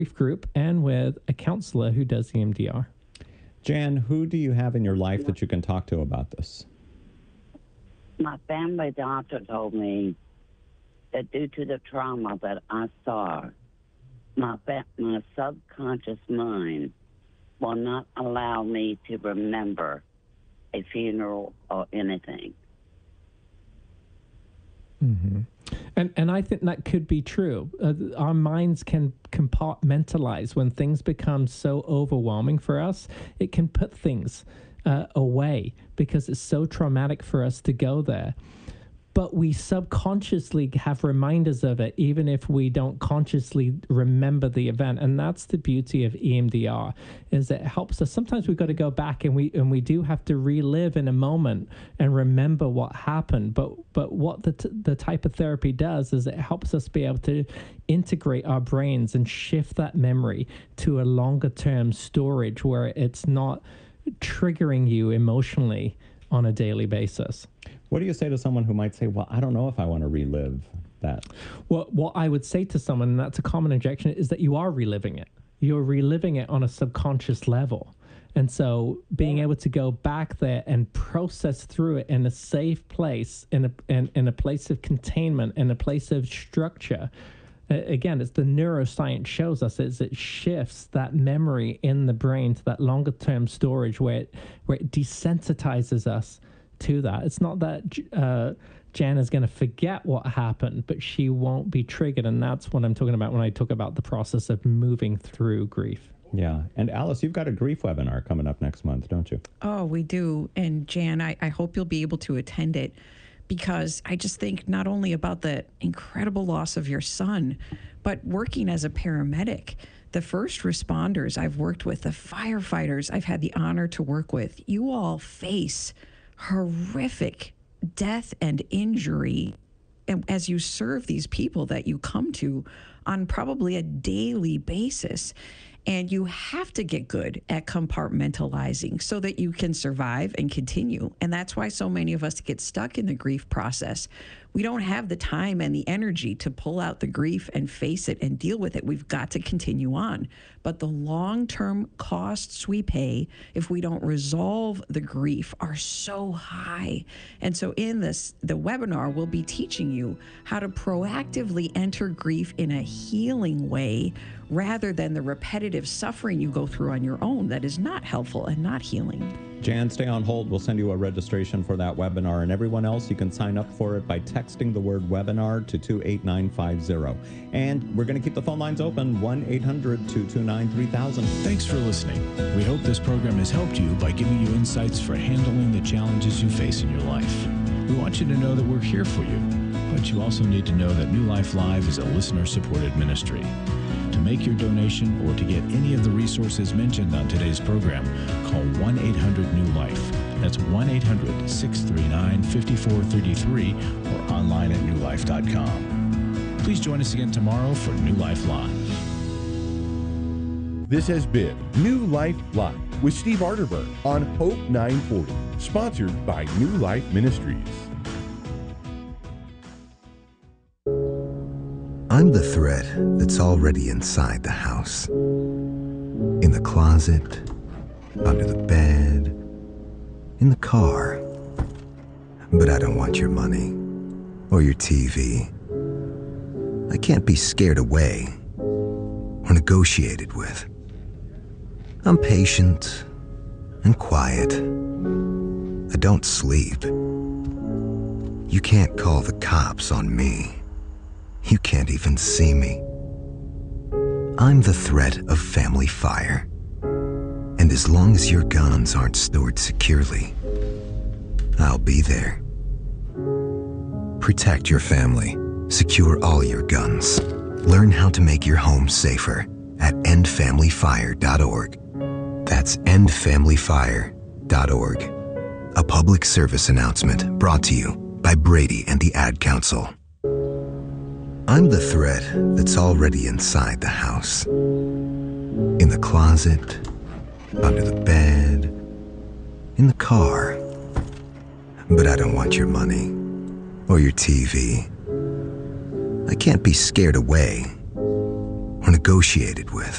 group and with a counselor who does EMDR. Jan, who do you have in your life that you can talk to about this? My family doctor told me that due to the trauma that I saw, my subconscious mind will not allow me to remember a funeral or anything. Mm-hmm. And I think that could be true. Our minds can compartmentalize when things become so overwhelming for us. It can put things away because it's so traumatic for us to go there. But we subconsciously have reminders of it, even if we don't consciously remember the event. And that's the beauty of EMDR, is it helps us. Sometimes we've got to go back and we do have to relive in a moment and remember what happened. But what the type of therapy does is it helps us be able to integrate our brains and shift that memory to a longer term storage where it's not triggering you emotionally on a daily basis. What do you say to someone who might say, well, I don't know if I want to relive that? Well, what I would say to someone, and that's a common objection, is that you are reliving it. You're reliving it on a subconscious level. And so being able to go back there and process through it in a safe place, in a place of containment, in a place of structure. Again, it's the neuroscience shows us is it shifts that memory in the brain to that longer term storage where it desensitizes us to that. It's not that Jan is going to forget what happened, but she won't be triggered. And that's what I'm talking about when I talk about the process of moving through grief. Yeah. And Alice, you've got a grief webinar coming up next month, don't you? Oh, we do. And Jan, I hope you'll be able to attend it, because I just think not only about the incredible loss of your son, but working as a paramedic, the first responders I've worked with, the firefighters I've had the honor to work with, you all face horrific death and injury as you serve these people that you come to on probably a daily basis. And you have to get good at compartmentalizing so that you can survive and continue. And that's why so many of us get stuck in the grief process. We don't have the time and the energy to pull out the grief and face it and deal with it. We've got to continue on. But the long-term costs we pay if we don't resolve the grief are so high. And so in the webinar, we'll be teaching you how to proactively enter grief in a healing way rather than the repetitive suffering you go through on your own that is not helpful and not healing. Jan, stay on hold. We'll send you a registration for that webinar. And everyone else, you can sign up for it by texting the word webinar to 28950. And we're going to keep the phone lines open, 1-800-229-3000. Thanks for listening. We hope this program has helped you by giving you insights for handling the challenges you face in your life. We want you to know that we're here for you, but you also need to know that New Life Live is a listener-supported ministry. To make your donation or to get any of the resources mentioned on today's program, call 1-800-NEW-LIFE. That's 1-800-639-5433 or online at newlife.com. Please join us again tomorrow for New Life Live. This has been New Life Live with Steve Arterburn on Hope 940, sponsored by New Life Ministries. I'm the threat that's already inside the house. In the closet, under the bed, in the car. But I don't want your money or your TV. I can't be scared away or negotiated with. I'm patient and quiet. I don't sleep. You can't call the cops on me. You can't even see me. I'm the threat of family fire. And as long as your guns aren't stored securely, I'll be there. Protect your family. Secure all your guns. Learn how to make your home safer at endfamilyfire.org. That's endfamilyfire.org. A public service announcement brought to you by Brady and the Ad Council. I'm the threat that's already inside the house. In the closet, under the bed, in the car. But I don't want your money or your TV. I can't be scared away or or negotiated with.